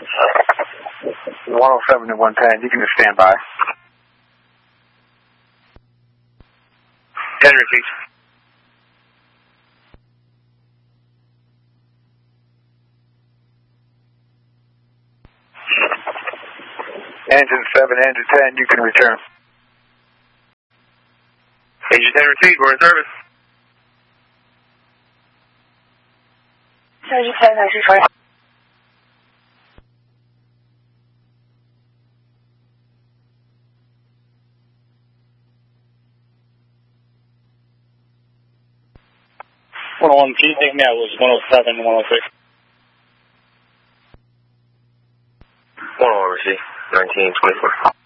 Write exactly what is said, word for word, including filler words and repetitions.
one oh seven to one ten, you can just stand by. ten repeat. Engine seven, engine ten, you can return. Engine ten repeat, we're in service. Engine ten, nineteen forty. one oh one, can you take me out? It was one oh seven, one oh six. one oh one, receive, nineteen twenty-four.